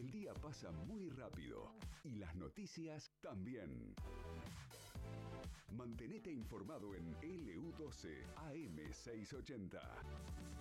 El día pasa muy rápido y las noticias también. Mantenete informado en LU12 AM680.